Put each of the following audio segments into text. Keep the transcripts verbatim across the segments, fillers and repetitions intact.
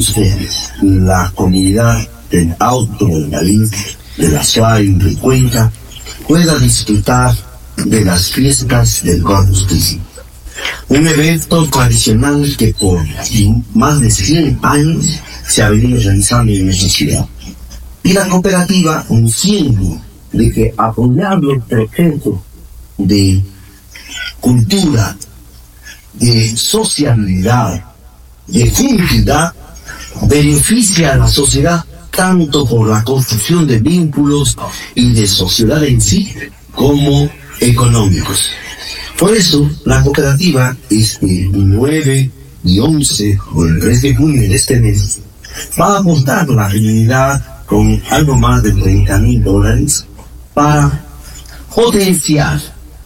ustedes, la comunidad del Alto del Galín, de la Suárez de Cuenca, pueda disfrutar de las fiestas del Corpus Christi. Un evento tradicional que por más de cien años se ha venido realizando en nuestra ciudad. Y la cooperativa, consciente de que apoyar los proyectos de cultura, de sociabilidad, de junidad, beneficia a la sociedad tanto por la construcción de vínculos y de sociedad en sí, como económicos. Por eso, la cooperativa, este nueve y once o el tres de junio de este mes, va a aportar a la comunidad con algo más de treinta mil dólares para potenciar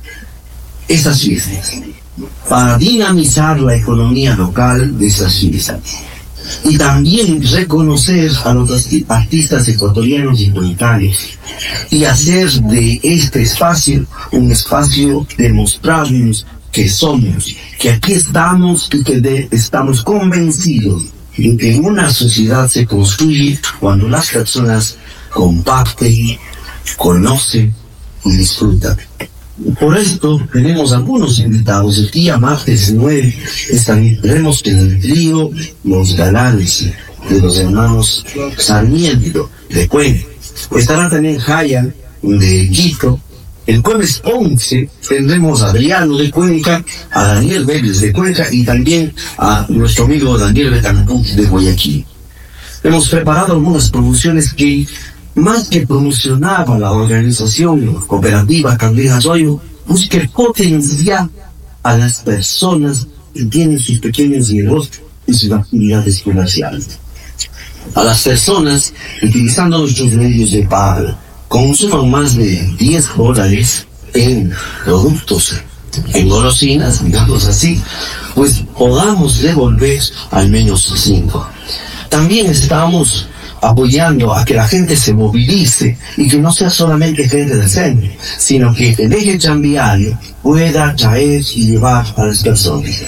esas fiestas, para dinamizar la economía local de esas fiestas. Y también reconocer a los artistas ecuatorianos y cuencanos y hacer de este espacio un espacio de mostrarnos que somos, que aquí estamos y que de, estamos convencidos de que una sociedad se construye cuando las personas comparten, conocen y disfrutan. Por esto tenemos algunos invitados. El día martes nueve estaremos en el trío Los Galanes de los hermanos Sarmiento de Cuenca. Estará también Jaya de Quito. El jueves once tendremos a Adriano de Cuenca, a Daniel Vélez de Cuenca y también a nuestro amigo Daniel Betancourt de Guayaquil. Hemos preparado algunas promociones que, más que promocionaba la organización cooperativa Candil Arroyo, busca potenciar a las personas que tienen sus pequeños negocios y sus actividades comerciales. A las personas utilizando nuestros medios de pago, consuman más de diez dólares en productos, en golosinas, digamos así, pues podamos devolver al menos cinco. También estamos apoyando a que la gente se movilice y que no sea solamente gente del centro, sino que el eje tranviario pueda traer y llevar a las personas.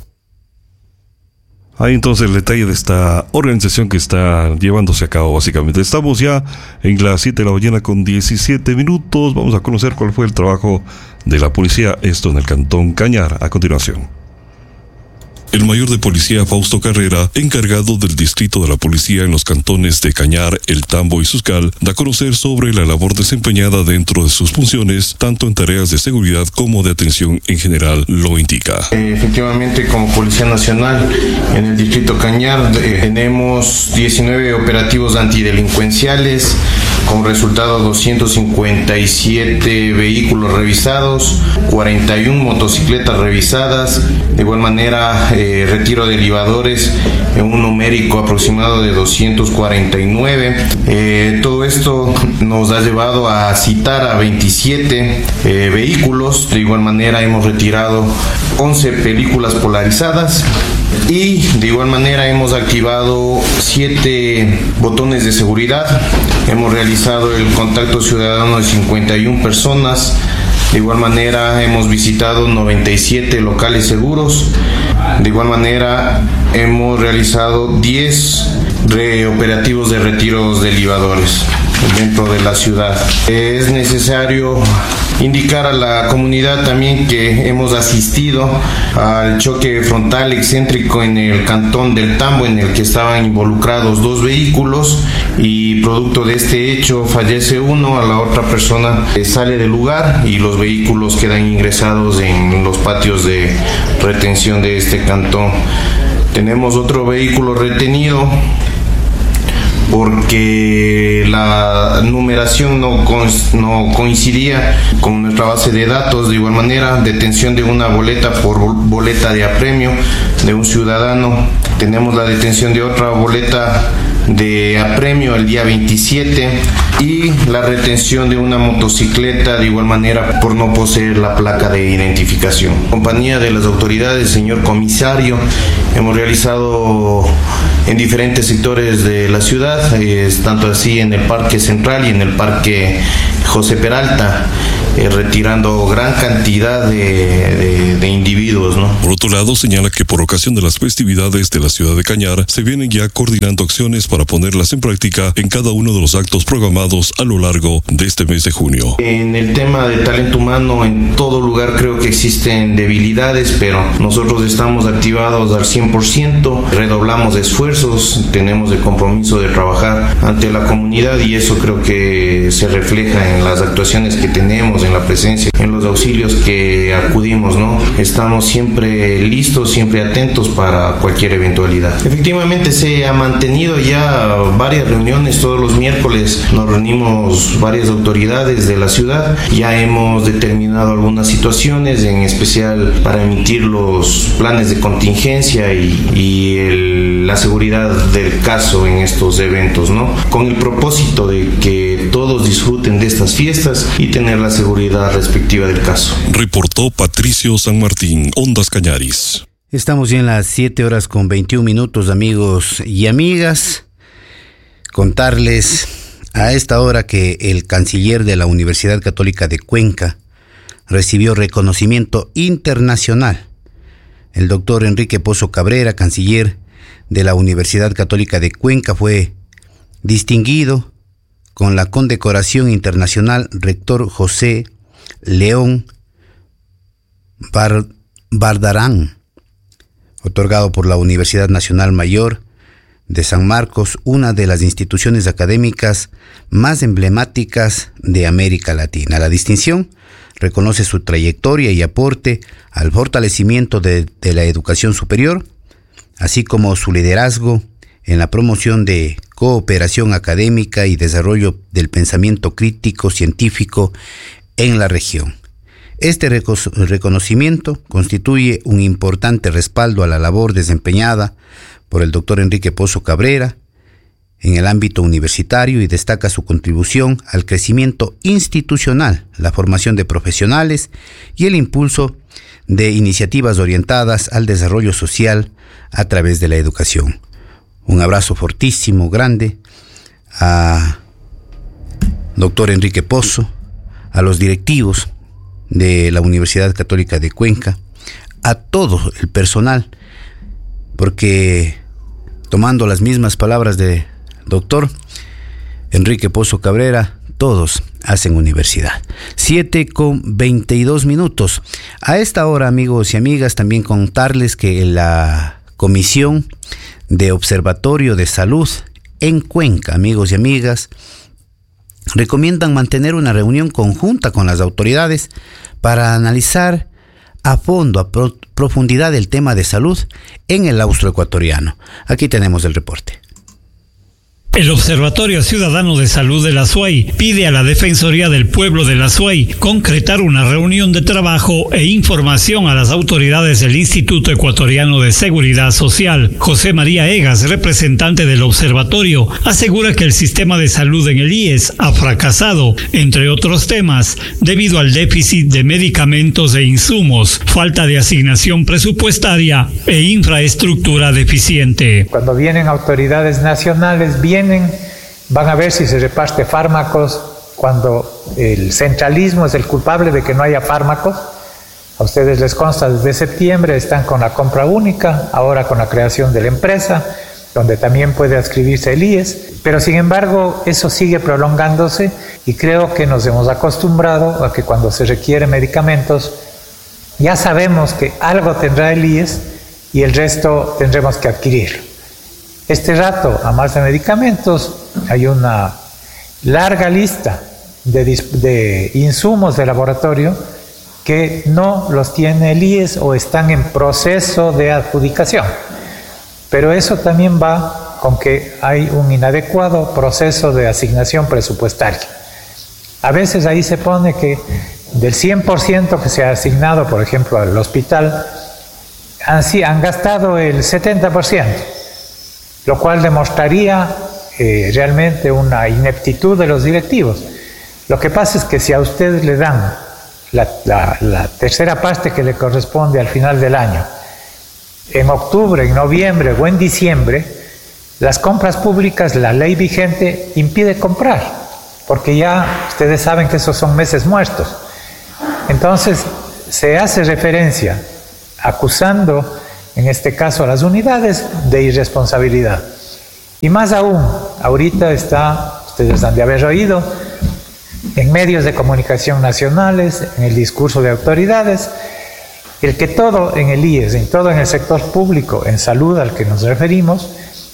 Ahí entonces el detalle de esta organización que está llevándose a cabo básicamente. Estamos ya en las siete de la mañana con diecisiete minutos. Vamos a conocer cuál fue el trabajo de la policía, esto en el Cantón Cañar, a continuación. El mayor de policía Fausto Carrera, encargado del distrito de la policía en los cantones de Cañar, El Tambo y Suscal, da a conocer sobre la labor desempeñada dentro de sus funciones, tanto en tareas de seguridad como de atención en general, lo indica. Efectivamente, como Policía Nacional, en el distrito Cañar eh, tenemos diecinueve operativos antidelincuenciales, con resultado doscientos cincuenta y siete vehículos revisados, cuarenta y una motocicletas revisadas, de igual manera eh, retiro de libadores en un numérico aproximado de doscientos cuarenta y nueve. Eh, todo esto nos ha llevado a citar a veintisiete eh, vehículos. De igual manera hemos retirado once películas polarizadas y de igual manera hemos activado siete botones de seguridad. Hemos realizado el contacto ciudadano de cincuenta y una personas. De igual manera hemos visitado noventa y siete locales seguros. De igual manera hemos realizado diez operativos de retiros de libadores dentro de la ciudad. Es necesario indicar a la comunidad también que hemos asistido al choque frontal excéntrico en el cantón del Tambo, en el que estaban involucrados dos vehículos, y producto de este hecho fallece uno, a la otra persona sale del lugar y los vehículos quedan ingresados en los patios de retención de este cantón. Tenemos otro vehículo retenido porque la numeración no, no coincidía con nuestra base de datos. De igual manera, detención de una boleta por boleta de apremio de un ciudadano. Tenemos la detención de otra boleta de apremio el día veintisiete y la retención de una motocicleta de igual manera por no poseer la placa de identificación. En compañía de las autoridades, señor comisario, hemos realizado en diferentes sectores de la ciudad, es tanto así en el Parque Central y en el Parque José Peralta, eh, retirando gran cantidad de, de, de individuos, ¿no? Por otro lado, señala que por ocasión de las festividades de la ciudad de Cañar, se vienen ya coordinando acciones para ponerlas en práctica en cada uno de los actos programados a lo largo de este mes de junio. En el tema de talento humano, en todo lugar creo que existen debilidades, pero nosotros estamos activados al cien por ciento, redoblamos esfuerzos, tenemos el compromiso de trabajar ante la comunidad y eso creo que se refleja en las actuaciones que tenemos, en la presencia, en los auxilios que acudimos, ¿no? Estamos siempre listos, siempre atentos para cualquier eventualidad. Efectivamente se ha mantenido ya varias reuniones, todos los miércoles nos reunimos varias autoridades de la ciudad, ya hemos determinado algunas situaciones, en especial para emitir los planes de contingencia y, y el, la seguridad del caso en estos eventos, ¿no? Con el propósito de que todos disfruten de estas fiestas y tener la seguridad respectiva del caso. Reportó Patricio San Martín, Ondas Cañaris. Estamos ya en las siete horas con veintiún minutos, amigos y amigas. Contarles a esta hora que el canciller de la Universidad Católica de Cuenca recibió reconocimiento internacional. El doctor Enrique Pozo Cabrera, canciller de la Universidad Católica de Cuenca, fue distinguido con la condecoración internacional Rector José León Bar- Bardarán, otorgado por la Universidad Nacional Mayor de San Marcos, una de las instituciones académicas más emblemáticas de América Latina. La distinción reconoce su trayectoria y aporte al fortalecimiento de, de la educación superior, así como su liderazgo en la promoción de cooperación académica y desarrollo del pensamiento crítico científico en la región. Este reconocimiento constituye un importante respaldo a la labor desempeñada por el doctor Enrique Pozo Cabrera en el ámbito universitario y destaca su contribución al crecimiento institucional, la formación de profesionales y el impulso de iniciativas orientadas al desarrollo social a través de la educación. Un abrazo fortísimo, grande, a doctor Enrique Pozo, a los directivos de la Universidad Católica de Cuenca, a todo el personal, porque tomando las mismas palabras de doctor Enrique Pozo Cabrera, todos hacen universidad. siete con veintidós minutos. A esta hora, amigos y amigas, también contarles que la Comisión de Observatorio de Salud en Cuenca, amigos y amigas, recomiendan mantener una reunión conjunta con las autoridades para analizar a fondo, a pro- profundidad el tema de salud en el austroecuatoriano. Aquí tenemos el reporte. El Observatorio Ciudadano de Salud de la SUAY pide a la Defensoría del Pueblo de la SUAY concretar una reunión de trabajo e información a las autoridades del Instituto Ecuatoriano de Seguridad Social. José María Egas, representante del observatorio, asegura que el sistema de salud en el I E S ha fracasado, entre otros temas, debido al déficit de medicamentos e insumos, falta de asignación presupuestaria e infraestructura deficiente. Cuando vienen autoridades nacionales, vienen van a ver si se reparte fármacos cuando el centralismo es el culpable de que no haya fármacos. A ustedes les consta, desde septiembre están con la compra única, ahora con la creación de la empresa, donde también puede adscribirse el I E S, pero sin embargo eso sigue prolongándose y creo que nos hemos acostumbrado a que cuando se requieren medicamentos ya sabemos que algo tendrá el I E S y el resto tendremos que adquirir. Este rato, a más de medicamentos, hay una larga lista de, de insumos de laboratorio que no los tiene el I E S o están en proceso de adjudicación. Pero eso también va con que hay un inadecuado proceso de asignación presupuestaria. A veces ahí se pone que del cien por ciento que se ha asignado, por ejemplo, al hospital, han, han gastado el setenta por ciento. Lo cual demostraría eh, realmente una ineptitud de los directivos. Lo que pasa es que si a ustedes le dan la, la, la tercera parte que le corresponde al final del año, en octubre, en noviembre o en diciembre, las compras públicas, la ley vigente impide comprar, porque ya ustedes saben que esos son meses muertos. Entonces, se hace referencia, acusando, en este caso, a las unidades de irresponsabilidad. Y más aún, ahorita está, ustedes han de haber oído, en medios de comunicación nacionales, en el discurso de autoridades, el que todo en el I E S, en todo en el sector público, en salud al que nos referimos,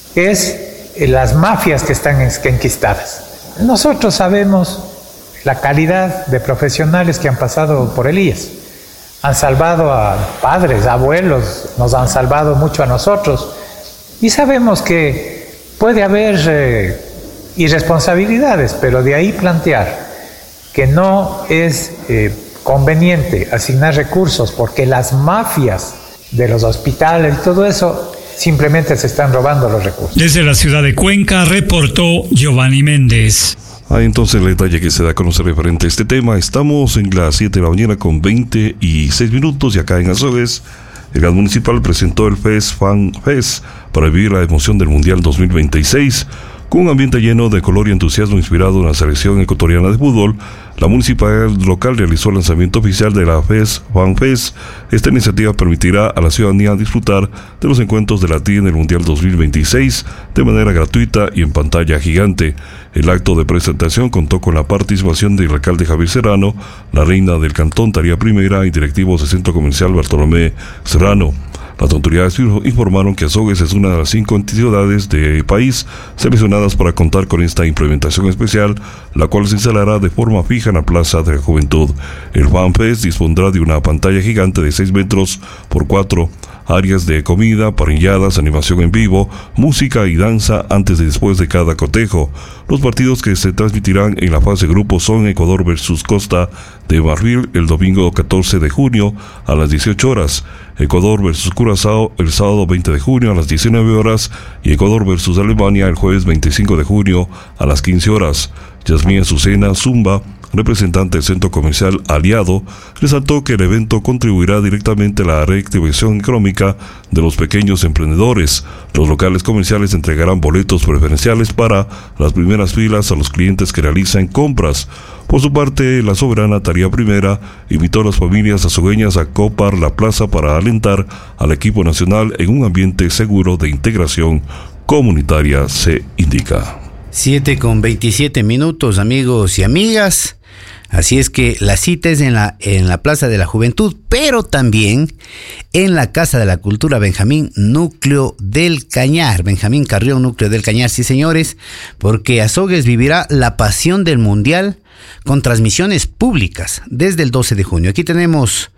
es las mafias que están enquistadas. Nosotros sabemos la calidad de profesionales que han pasado por el I E S. Han salvado a padres, abuelos, nos han salvado mucho a nosotros. Y sabemos que puede haber eh, irresponsabilidades, pero de ahí plantear que no es eh, conveniente asignar recursos porque las mafias de los hospitales y todo eso simplemente se están robando los recursos. Desde la ciudad de Cuenca reportó Giovanni Méndez. Ah, entonces el detalle que se da a conocer referente a este tema. Estamos en las siete de la mañana con veinte y seis minutos y acá en Azogues el gas municipal presentó el Fest Fan Fest para vivir la emoción del Mundial dos mil veintiséis. Con un ambiente lleno de color y entusiasmo inspirado en la selección ecuatoriana de fútbol, la municipalidad local realizó el lanzamiento oficial de la Fest Fan Fest. Esta iniciativa permitirá a la ciudadanía disfrutar de los encuentros de la T I en el Mundial dos mil veintiséis de manera gratuita y en pantalla gigante. El acto de presentación contó con la participación del alcalde Javier Serrano, la reina del Cantón Tarea Primera y directivos del Centro Comercial Bartolomé Serrano. Las autoridades informaron que Azogues es una de las cinco entidades del país seleccionadas para contar con esta implementación especial, la cual se instalará de forma fija en la Plaza de la Juventud. El FanFest dispondrá de una pantalla gigante de seis metros por cuatro, áreas de comida, parrilladas, animación en vivo, música y danza antes y después de cada cotejo. Los partidos que se transmitirán en la fase grupo son Ecuador versus Costa de Marfil el domingo catorce de junio a las dieciocho horas, Ecuador versus Curazao el sábado veinte de junio a las diecinueve horas y Ecuador versus Alemania el jueves veinticinco de junio a las quince horas. Yasmín Azucena Zumba, representante del Centro Comercial Aliado, resaltó que el evento contribuirá directamente a la reactivación económica de los pequeños emprendedores. Los locales comerciales entregarán boletos preferenciales para las primeras filas a los clientes que realicen compras. Por su parte, la soberana Tarea Primera invitó a las familias azogueñas a copar la plaza para alentar al equipo nacional en un ambiente seguro de integración comunitaria, se indica. siete con veintisiete minutos, amigos y amigas. Así es que la cita es en la, en la Plaza de la Juventud, pero también en la Casa de la Cultura Benjamín Núcleo del Cañar. Benjamín Carrión, Núcleo del Cañar, sí señores, porque Azogues vivirá la pasión del Mundial con transmisiones públicas desde el doce de junio. Aquí tenemos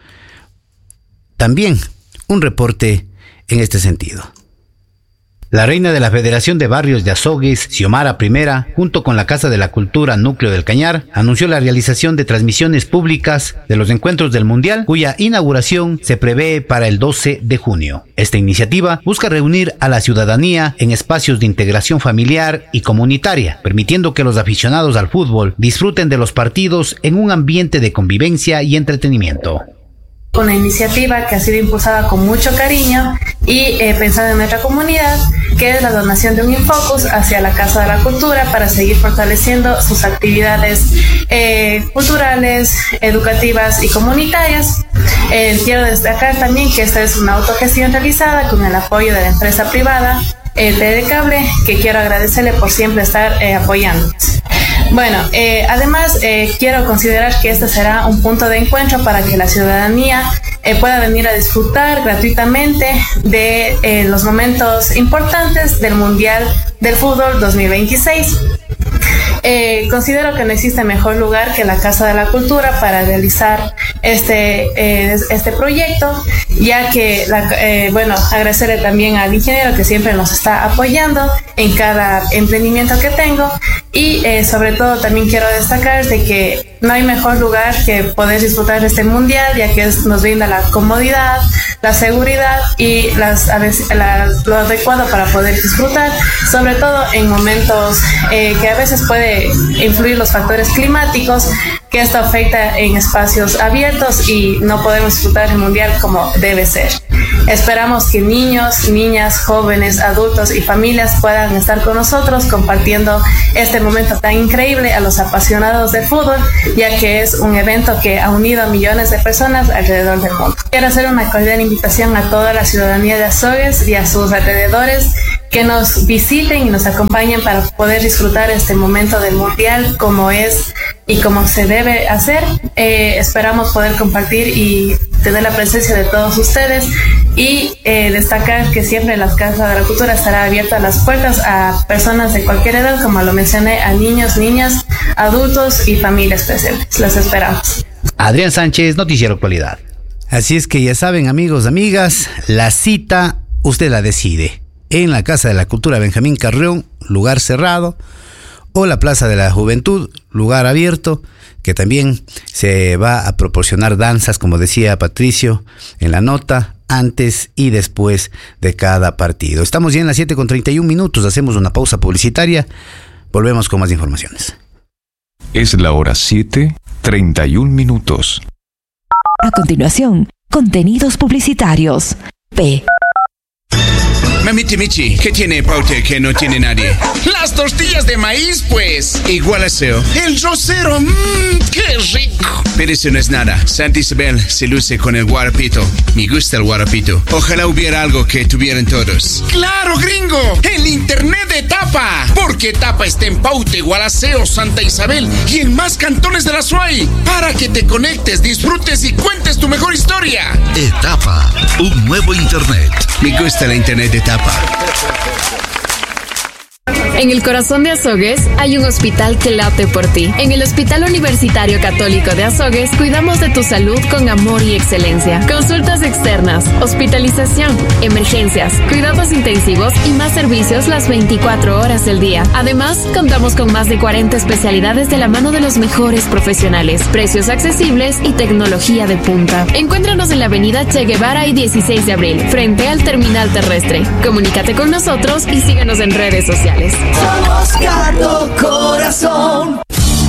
también un reporte en este sentido. La reina de la Federación de Barrios de Azogues, Xiomara Primera, junto con la Casa de la Cultura Núcleo del Cañar, anunció la realización de transmisiones públicas de los encuentros del Mundial, cuya inauguración se prevé para el doce de junio. Esta iniciativa busca reunir a la ciudadanía en espacios de integración familiar y comunitaria, permitiendo que los aficionados al fútbol disfruten de los partidos en un ambiente de convivencia y entretenimiento. Una iniciativa que ha sido impulsada con mucho cariño y eh, pensando en nuestra comunidad, que es la donación de un Infocus hacia la Casa de la Cultura para seguir fortaleciendo sus actividades eh, culturales, educativas y comunitarias. Eh, quiero destacar también que esta es una autogestión realizada con el apoyo de la empresa privada eh, T D Cable, que quiero agradecerle por siempre estar eh, apoyándonos. Bueno, eh, además eh, quiero considerar que este será un punto de encuentro para que la ciudadanía eh, pueda venir a disfrutar gratuitamente de eh, los momentos importantes del Mundial del Fútbol dos mil veintiséis. Eh, considero que no existe mejor lugar que la Casa de la Cultura para realizar este eh, este proyecto, ya que, la, eh, bueno, agradecerle también al ingeniero que siempre nos está apoyando en cada emprendimiento que tengo y eh, sobre todo también quiero destacar de que no hay mejor lugar que poder disfrutar de este mundial, ya que es, nos brinda la comodidad, la seguridad y las, la, lo adecuado para poder disfrutar, sobre todo en momentos eh, que a veces puede influir los factores climáticos, que esto afecta en espacios abiertos y no podemos disfrutar el mundial como debe ser. Esperamos que niños, niñas, jóvenes, adultos y familias puedan estar con nosotros compartiendo este este momento tan increíble a los apasionados del fútbol, ya que es un evento que ha unido a millones de personas alrededor del mundo. Quiero hacer una cordial invitación a toda la ciudadanía de Azogues y a sus alrededores que nos visiten y nos acompañen para poder disfrutar este momento del Mundial como es y como se debe hacer. Eh, esperamos poder compartir y tener la presencia de todos ustedes y eh, destacar que siempre la Casa de la Cultura estará abierta a las puertas a personas de cualquier edad, como lo mencioné, a niños, niñas, adultos y familias presentes. Los esperamos. Adrián Sánchez, Noticiero Actualidad. Así es que ya saben, amigos, amigas, la cita usted la decide. En la Casa de la Cultura Benjamín Carrión, lugar cerrado, o la Plaza de la Juventud, lugar abierto, que también se va a proporcionar danzas, como decía Patricio en la nota, antes y después de cada partido. Estamos ya en las siete con treinta y un minutos, hacemos una pausa publicitaria, volvemos con más informaciones. Es la hora siete, treinta y un minutos. A continuación, contenidos publicitarios. P. Mamiti Michi, ¿qué tiene Paute que no tiene nadie? Las tortillas de maíz, pues. Igual aseo. El rosero, mmm, qué rico. Pero eso no es nada. Santa Isabel se luce con el guarapito. Me gusta el guarapito. Ojalá hubiera algo que tuvieran todos. ¡Claro, gringo! El internet de Tapa. Porque Tapa está en Paute, Gualaceo, Santa Isabel y en más cantones de la Suay. Para que te conectes, disfrutes y cuentes tu mejor historia. Etapa, un nuevo internet. Me gusta el internet de Etapa. En el corazón de Azogues hay un hospital que late por ti. En el Hospital Universitario Católico de Azogues cuidamos de tu salud con amor y excelencia. Consultas externas, hospitalización, emergencias, cuidados intensivos y más servicios las veinticuatro horas del día. Además, contamos con más de cuarenta especialidades de la mano de los mejores profesionales, precios accesibles y tecnología de punta. Encuéntranos en la avenida Che Guevara y dieciséis de abril, frente al terminal terrestre. Comunícate con nosotros y síguenos en redes sociales. Somos Cardo Corazón.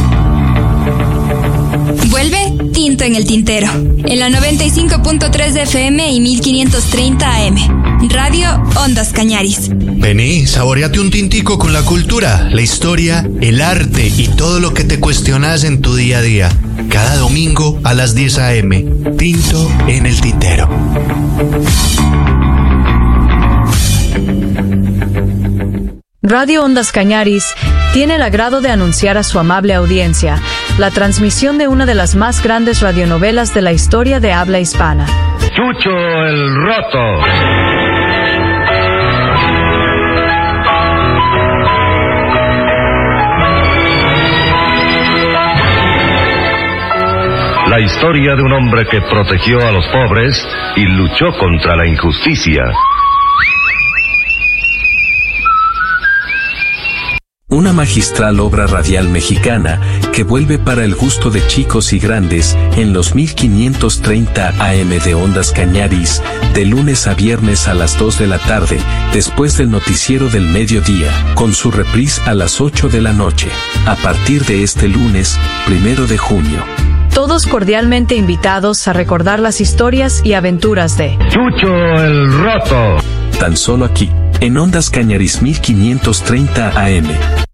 Vuelve Tinto en el Tintero, en la noventa y cinco punto tres de F M y mil quinientos treinta A M. Radio Ondas Cañaris. Vení, saboreate un tintico con la cultura, la historia, el arte y todo lo que te cuestionas en tu día a día. Cada domingo a las diez A M. Tinto en el Tintero. Radio Ondas Cañaris tiene el agrado de anunciar a su amable audiencia la transmisión de una de las más grandes radionovelas de la historia de habla hispana. Chucho el Roto. La historia de un hombre que protegió a los pobres y luchó contra la injusticia. Una magistral obra radial mexicana que vuelve para el gusto de chicos y grandes en los mil quinientos treinta A M de Ondas Cañaris, de lunes a viernes a las dos de la tarde, después del noticiero del mediodía, con su reprise a las ocho de la noche, a partir de este lunes, primero de junio. Todos cordialmente invitados a recordar las historias y aventuras de Chucho el Roto. Tan solo aquí, en Ondas Cañaris mil quinientos treinta A M.